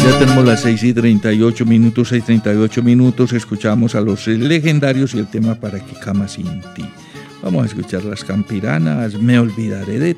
Ya tenemos las 6:38 minutos, 6:38 minutos. Escuchamos a los legendarios y el tema Para que cama sin ti. Vamos a escuchar las Campiranas, Me olvidaré de